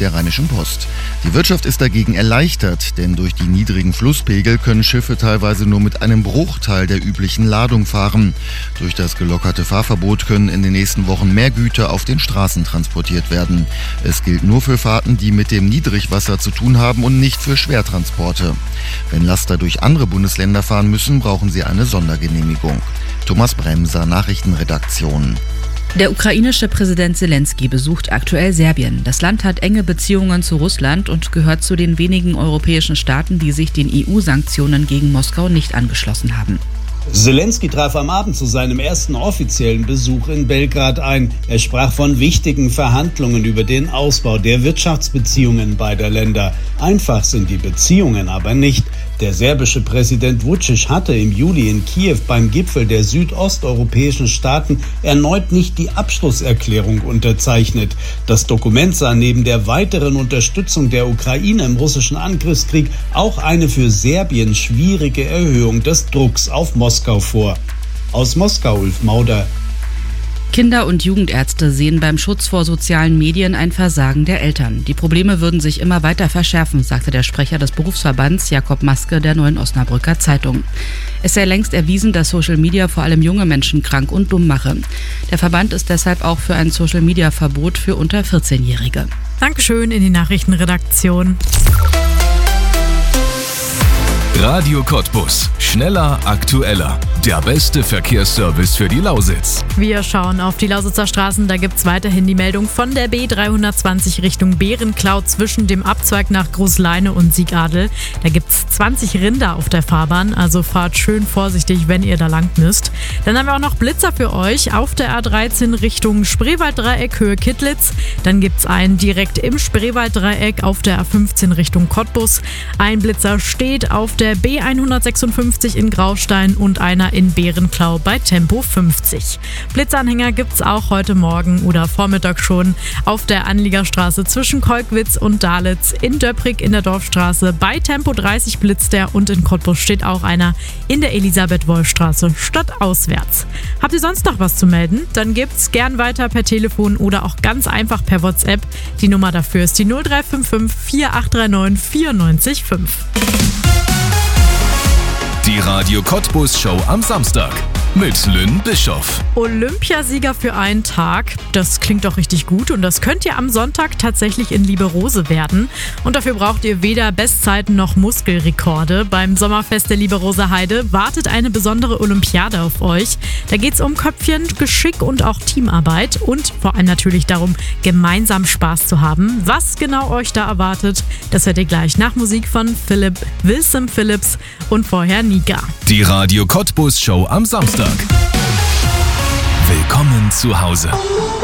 der Rheinischen Post. Die Wirtschaft ist dagegen erleichtert, denn durch die niedrigen Flusspegel können Schiffe teilweise nur mit einem Bruchteil der üblichen Ladung fahren. Durch das gelockerte Fahrverbot können in den nächsten Wochen mehr Güter auf den Straßen transportiert werden. Es gilt nur für Fahrten, die mit dem Niedrigwasser zu tun haben und nicht für Schwertransporte. Wenn Laster durch andere Bundesländer fahren müssen, brauchen sie eine Sondergenehmigung. Thomas Bremser, Nachrichtenredaktion. Der ukrainische Präsident Selenskyj besucht aktuell Serbien. Das Land hat enge Beziehungen zu Russland und gehört zu den wenigen europäischen Staaten, die sich den EU-Sanktionen gegen Moskau nicht angeschlossen haben. Selenskyj traf am Abend zu seinem ersten offiziellen Besuch in Belgrad ein. Er sprach von wichtigen Verhandlungen über den Ausbau der Wirtschaftsbeziehungen beider Länder. Einfach sind die Beziehungen aber nicht. Der serbische Präsident Vučić hatte im Juli in Kiew beim Gipfel der südosteuropäischen Staaten erneut nicht die Abschlusserklärung unterzeichnet. Das Dokument sah neben der weiteren Unterstützung der Ukraine im russischen Angriffskrieg auch eine für Serbien schwierige Erhöhung des Drucks auf Moskau vor. Aus Moskau, Ulf Mauder. Kinder- und Jugendärzte sehen beim Schutz vor sozialen Medien ein Versagen der Eltern. Die Probleme würden sich immer weiter verschärfen, sagte der Sprecher des Berufsverbands Jakob Maske der Neuen Osnabrücker Zeitung. Es sei längst erwiesen, dass Social Media vor allem junge Menschen krank und dumm mache. Der Verband ist deshalb auch für ein Social Media Verbot für unter 14-Jährige. Dankeschön in die Nachrichtenredaktion. Radio Cottbus. Schneller, aktueller. Der beste Verkehrsservice für die Lausitz. Wir schauen auf die Lausitzer Straßen. Da gibt es weiterhin die Meldung von der B320 Richtung Bärenklau zwischen dem Abzweig nach Großleine und Siegadel. Da gibt es 20 Rinder auf der Fahrbahn, also fahrt schön vorsichtig, wenn ihr da lang müsst. Dann haben wir auch noch Blitzer für euch auf der A13 Richtung Spreewalddreieck Höhe Kittlitz. Dann gibt es einen direkt im Spreewalddreieck auf der A15 Richtung Cottbus. Ein Blitzer steht auf der B156 in Graustein und einer in Bärenklau bei Tempo 50. Blitzanhänger gibt's auch heute Morgen oder Vormittag schon auf der Anliegerstraße zwischen Kolkwitz und Dalitz, in Döprig in der Dorfstraße bei Tempo 30 blitzt der und in Cottbus steht auch einer in der Elisabeth-Wolf-Straße stadtauswärts. Habt ihr sonst noch was zu melden? Dann gibt's gern weiter per Telefon oder auch ganz einfach per WhatsApp. Die Nummer dafür ist die 0355 4839 94,5. Die Radio Cottbus Show am Samstag mit Lynn Bischoff. Olympiasieger für einen Tag, das klingt doch richtig gut und das könnt ihr am Sonntag tatsächlich in Lieberose werden. Und dafür braucht ihr weder Bestzeiten noch Muskelrekorde. Beim Sommerfest der Lieberose Heide wartet eine besondere Olympiade auf euch. Da geht es um Köpfchen, Geschick und auch Teamarbeit und vor allem natürlich darum, gemeinsam Spaß zu haben. Was genau euch da erwartet, das hört ihr gleich nach Musik von Wilson Phillips und vorher Nika. Die Radio Cottbus Show am Samstag. Willkommen zu Hause.